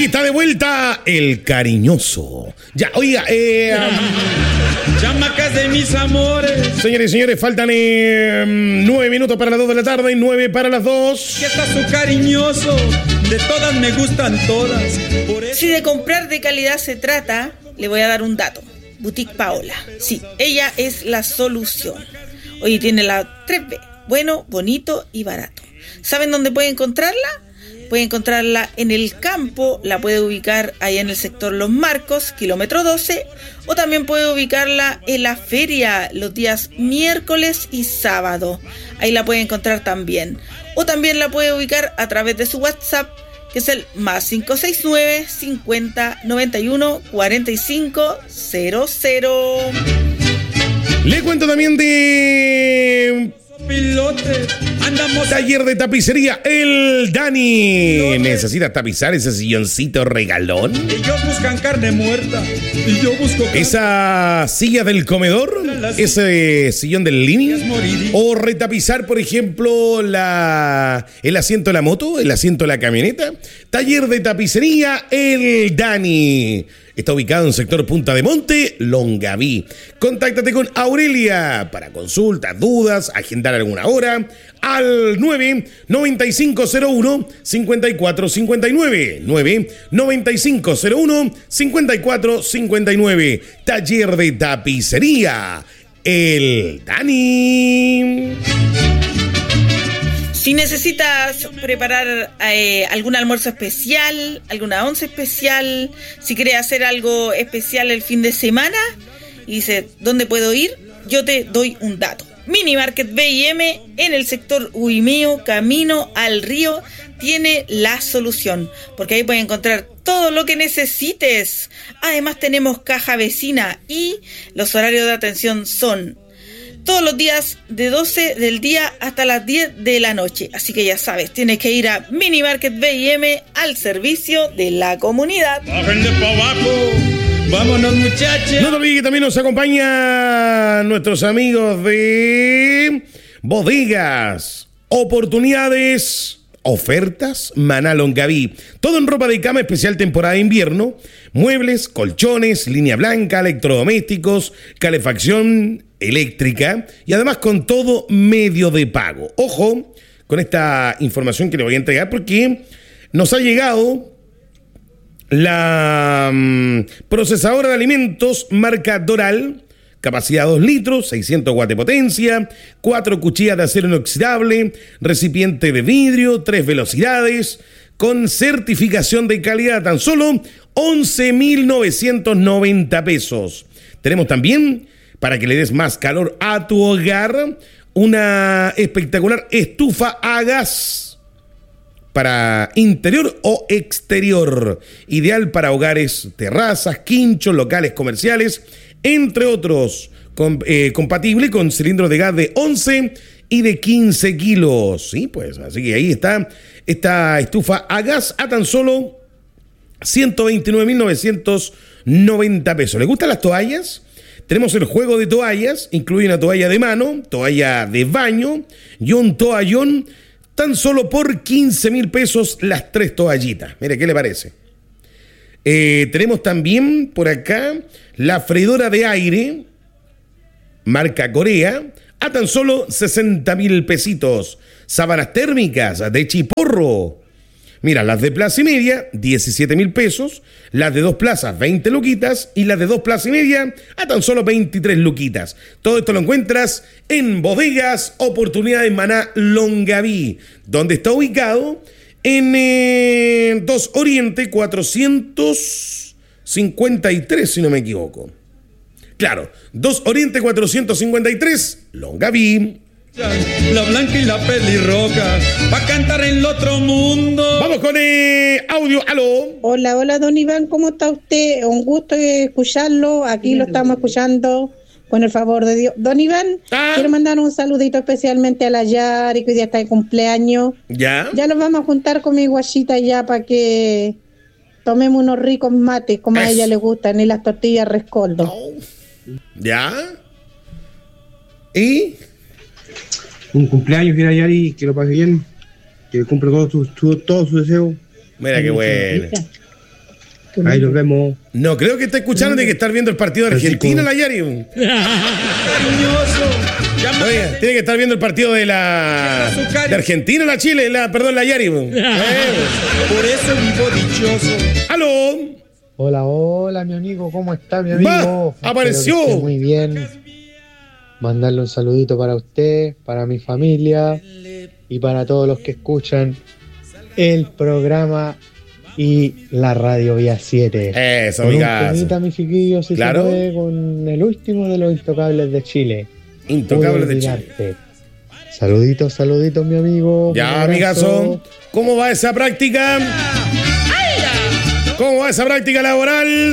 Aquí está de vuelta el cariñoso. Ya, oiga, chamacas de mis amores. Señores y señores, faltan 9 minutos para las 2 de la tarde y 9 para las 2. Que está su cariñoso, de todas me gustan todas. Por eso... Si de comprar de calidad se trata, le voy a dar un dato. Boutique Paola. Sí, ella es la solución. Hoy tiene la 3B. Bueno, bonito y barato. ¿Saben dónde puede encontrarla? Puede encontrarla en el campo, la puede ubicar allá en el sector Los Marcos, kilómetro 12, o también puede ubicarla en la feria los días miércoles y sábado. Ahí la puede encontrar también. O también la puede ubicar a través de su WhatsApp, que es el más 569 50 91 45 00. Le cuento también de pilote, andamos taller de tapicería El Dani. ¿Necesitas tapizar ese silloncito regalón? Ellos buscan carne muerta y yo busco carne. Esa silla del comedor, ese sillón del living, o retapizar, por ejemplo, el asiento de la moto, el asiento de la camioneta. Taller de tapicería El Dani. Está ubicado en el sector Punta de Monte, Longaví. Contáctate con Aurelia para consultas, dudas, agendar alguna hora al 99501-5459. 99501-5459. Taller de tapicería El Dani. Si necesitas preparar algún almuerzo especial, alguna once especial, si quieres hacer algo especial el fin de semana y dices, ¿dónde puedo ir? Yo te doy un dato. Mini Market B&M en el sector Huimeo, camino al río, tiene la solución, porque ahí puedes encontrar todo lo que necesites. Además tenemos caja vecina y los horarios de atención son todos los días de 12 del día hasta las 10 de la noche. Así que ya sabes, tienes que ir a Mini Market B&M al servicio de la comunidad. Bájenle para abajo. Vámonos, muchachos. No te olvides que también nos acompañan nuestros amigos de Bodegas, Oportunidades, Ofertas, Maná Longaví. Todo en ropa de cama, especial temporada de invierno. Muebles, colchones, línea blanca, electrodomésticos, calefacción eléctrica y además con todo medio de pago. Ojo con esta información que le voy a entregar porque nos ha llegado la procesadora de alimentos marca Doral, capacidad 2 litros, 600 watts de potencia, 4 cuchillas de acero inoxidable, recipiente de vidrio, 3 velocidades, con certificación de calidad, tan solo 11.990 pesos. Tenemos también, para que le des más calor a tu hogar, una espectacular estufa a gas para interior o exterior, ideal para hogares, terrazas, quinchos, locales comerciales, entre otros, compatible con cilindros de gas de 11 y de 15 kilos. Sí, pues, así que ahí está esta estufa a gas a tan solo 129.990 pesos. ¿Le gustan las toallas? Tenemos el juego de toallas, incluye una toalla de mano, toalla de baño y un toallón, tan solo por 15.000 pesos las 3 toallitas. Mire, ¿qué le parece? Tenemos también por acá la freidora de aire, marca Corea, a tan solo 60.000 pesitos. Sábanas térmicas de Chiporro. Mira, las de plaza y media, 17.000 pesos. Las de 2 plazas, 20 luquitas. Y las de 2 plazas y media, a tan solo 23 luquitas. Todo esto lo encuentras en Bodegas Oportunidades Maná Longaví, donde está ubicado en 2 Oriente 453, si no me equivoco. Claro, 2 Oriente 453, Longaví. La blanca y la pelirroja, pa' cantar en el otro mundo. Vamos con audio, aló. Hola, don Iván, ¿cómo está usted? Un gusto escucharlo, aquí lo estamos escuchando con el favor de Dios. Don Iván, quiero mandar un saludito especialmente a la Yari, que hoy día está de cumpleaños. ¿Ya? Ya nos vamos a juntar con mi guachita ya para que tomemos unos ricos mates, como a ella le gustan, y las tortillas rescoldo. Oh. ¿Ya? ¿Y? Un cumpleaños, quiera Yari, que lo pase bien, que cumpla todos sus deseos. Mira qué bueno. Ahí nos vemos. No creo que esté escuchando, tiene que estar viendo el partido de Argentina, la Yari. Oye, tiene que estar viendo el partido de Argentina, la Chile, perdón, la Yari. Por eso vivo dichoso. ¡Aló! Hola, mi amigo, ¿cómo está mi amigo? Apareció. Espero que esté muy bien. Mandarle un saludito para usted, para mi familia y para todos los que escuchan el programa y la radio Vía 7. Eso, con amigas. un temita, mi chiquillo, si Claro. se puede, con el último de los Intocables de Chile. Intocables de Chile. Olvidarte. Saluditos, mi amigo. Ya, Un amigazo. abrazo. ¿Cómo va esa práctica? ¿Cómo va esa práctica laboral?